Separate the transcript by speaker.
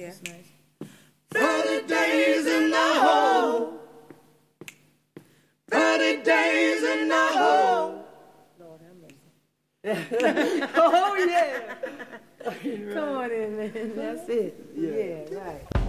Speaker 1: That's nice.
Speaker 2: 30 days in the hole. 30 days in the hole.
Speaker 1: Lord have mercy. Oh, yeah. Come on in, man. That's it. Yeah, right.